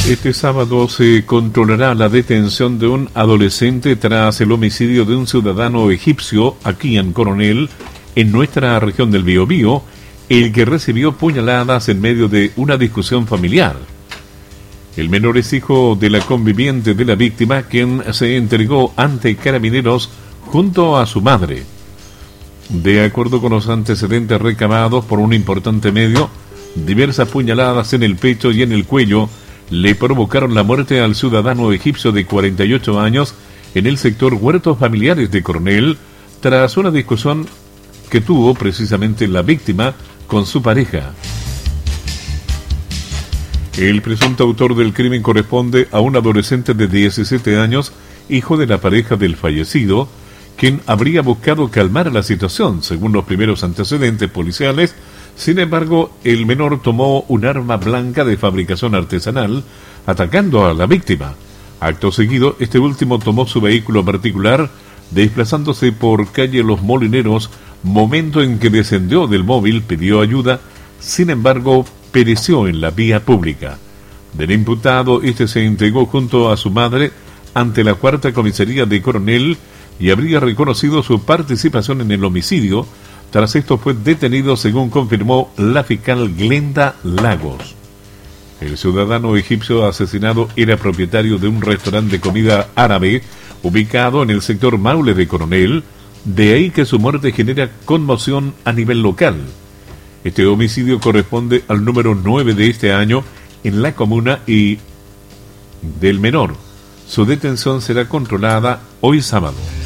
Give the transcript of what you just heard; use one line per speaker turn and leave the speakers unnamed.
Este sábado se controlará la detención de un adolescente tras el homicidio de un ciudadano egipcio aquí en Coronel, en nuestra región del Biobío, el que recibió puñaladas en medio de una discusión familiar. El menor es hijo de la conviviente de la víctima, quien se entregó ante carabineros junto a su madre. De acuerdo con los antecedentes recabados por un importante medio, diversas puñaladas en el pecho y en el cuello le provocaron la muerte al ciudadano egipcio de 48 años en el sector Huertos Familiares de Coronel, tras una discusión que tuvo precisamente la víctima con su pareja. El presunto autor del crimen corresponde a un adolescente de 17 años, hijo de la pareja del fallecido, quien habría buscado calmar la situación, según los primeros antecedentes policiales. Sin embargo, el menor tomó un arma blanca de fabricación artesanal, atacando a la víctima. Acto seguido, este último tomó su vehículo particular, desplazándose por calle Los Molineros, momento en que descendió del móvil, pidió ayuda, sin embargo, pereció en la vía pública. Del imputado, este se entregó junto a su madre ante la Cuarta Comisaría de Coronel y habría reconocido su participación en el homicidio. Tras esto fue detenido, según confirmó la fiscal Glenda Lagos. El ciudadano egipcio asesinado era propietario de un restaurante de comida árabe ubicado en el sector Maule de Coronel, de ahí que su muerte genera conmoción a nivel local. Este homicidio corresponde al número 9 de este año en la comuna y del menor. Su detención será controlada hoy sábado.